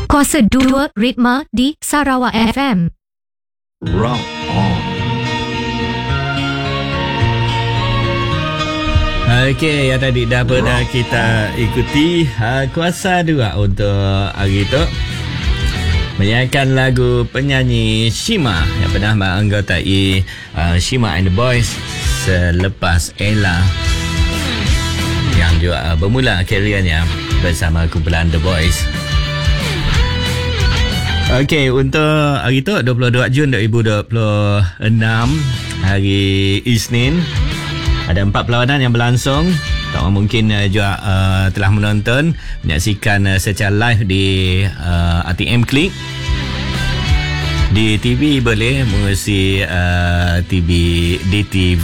Kuasa 2 Ritma di Sarawak FM. Rock on. Okey, yang tadi dah pernah kita ikuti Kuasa 2 untuk hari tu. Menyanyikan lagu penyanyi Shima yang pernah menganggotai Shima and the Boys selepas Ella yang juga bermula karirnya bersama kumpulan The Boys. Okey, untuk hari tu 22 Jun 2026, hari Isnin, ada 4 perlawanan yang berlangsung. Tak mungkin juga telah menonton, menyaksikan secara live di RTM Klik. Di TV boleh mengurusi TV DTV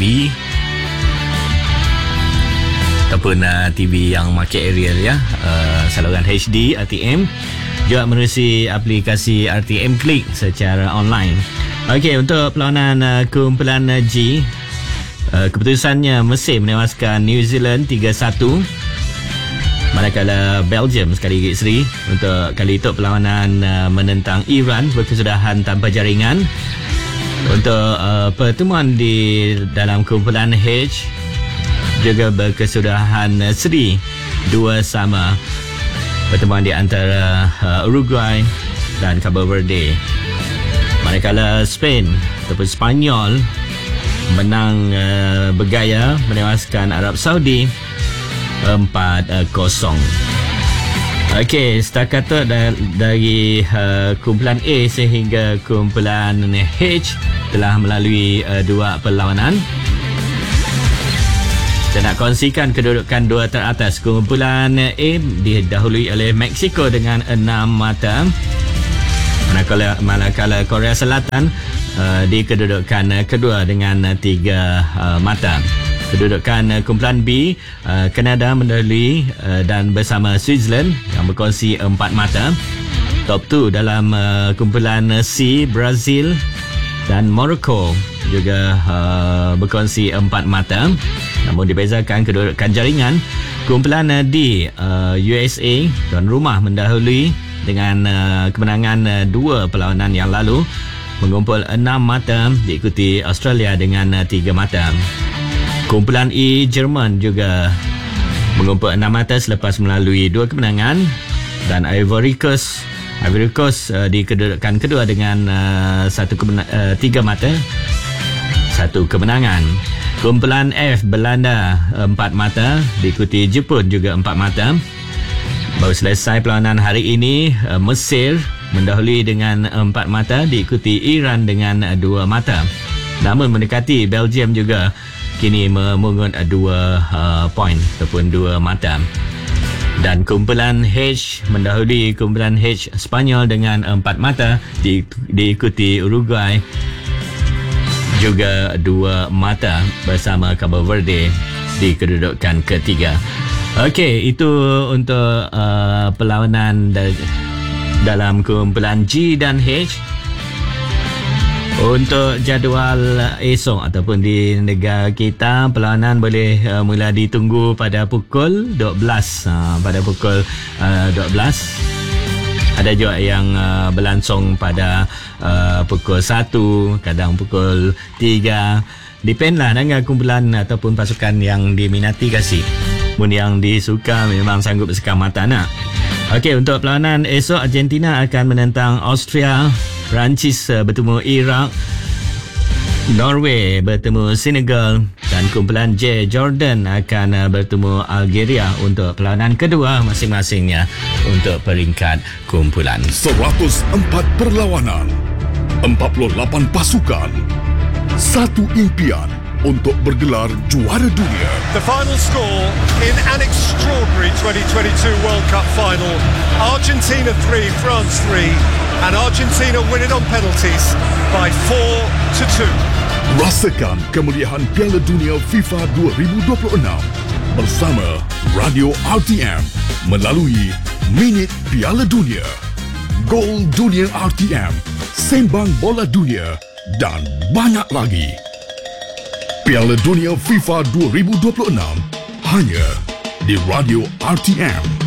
ataupun TV yang market aerial ya, saluran HD RTM. Juga menerusi aplikasi RTM Klik secara online. Okey, untuk perlawanan kumpulan G, keputusannya Mesir menewaskan New Zealand 3-1, manakala Belgium sekali gigi seri. Untuk kali itu perlawanan menentang Iran berkesudahan tanpa jaringan. Untuk pertemuan di dalam kumpulan H juga berkesudahan seri 2-2. Pertemuan di antara Uruguay dan Cabo Verde. Manakala Spain ataupun Spanyol menang bergaya menewaskan Arab Saudi 4-0. Okey, setakat tu dari kumpulan A sehingga kumpulan H telah melalui 2 perlawanan. Saya nak kongsikan kedudukan 2 teratas. Kumpulan A didahului oleh Mexico dengan 6 mata. Manakala Korea Selatan di kedudukan kedua dengan 3 mata. Kedudukan kumpulan B, Kanada mendahului dan bersama Switzerland yang berkongsi 4 mata. Top 2 dalam kumpulan C, Brazil dan Morocco juga berkongsi 4 mata. Namun dibezakan kedudukan jaringan. Kumpulan D, USA tuan rumah mendahului dengan kemenangan 2 perlawanan yang lalu, mengumpul 6 mata, diikuti Australia dengan 3 mata. Kumpulan E, Jerman juga mengumpul 6 mata selepas melalui 2 kemenangan, dan Ivory Coast di kedudukan kedua dengan 3 mata, 1 kemenangan. Kumpulan F, Belanda 4 mata, diikuti Jepun juga 4 mata. Baru selesai perlawanan hari ini, Mesir mendahului dengan 4 mata, diikuti Iran dengan 2 mata. Namun mendekati Belgium juga kini memungut 2 poin ataupun 2 mata. Dan kumpulan H mendahului kumpulan H Spanyol dengan 4 mata, diikuti Uruguay juga 2 mata bersama Cabo Verde di kedudukan ketiga. Okey, itu untuk perlawanan dalam kumpulan G dan H. Untuk jadual esok ataupun di negara kita, perlawanan boleh mula ditunggu pada pukul 12. Pada pukul 12. Ada juga yang berlangsung pada pukul 1, kadang pukul 3. Dependlah dengan kumpulan ataupun pasukan yang diminati kasih. Mun yang disuka memang sanggup sekam mata nak. Okey, untuk perlawanan esok, Argentina akan menentang Austria, Perancis bertemu Iraq, Norway bertemu Senegal, dan kumpulan J, Jordan akan bertemu Algeria untuk perlawanan kedua masing-masingnya untuk peringkat kumpulan. 104 perlawanan, 48 pasukan, 1 impian untuk bergelar juara dunia. The final score in an extraordinary 2022 World Cup final. Argentina 3, France 3, and Argentina win it on penalties by 4-2. Rasakan kemuliaan Piala Dunia FIFA 2026 bersama Radio RTM melalui Minit Piala Dunia, Gol Dunia RTM, Sembang Bola Dunia dan banyak lagi. Piala Dunia FIFA 2026 hanya di Radio RTM.